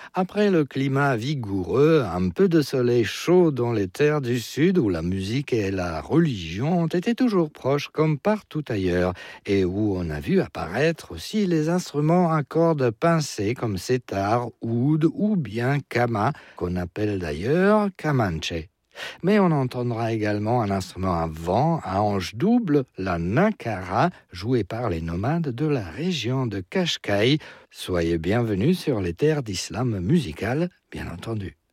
Après le climat vigoureux, un peu de soleil chaud dans les terres du Sud où la musique et la religion ont été toujours proches comme partout ailleurs et où on a vu apparaître aussi les instruments à cordes pincées comme setar, oud ou bien kama, qu'on appelle d'ailleurs kamanche. Mais on entendra également un instrument à vent à hanche double, la nakara, joué par les nomades de la région de Qashqai. Soyez bienvenus sur les terres d'islam musical, bien entendu.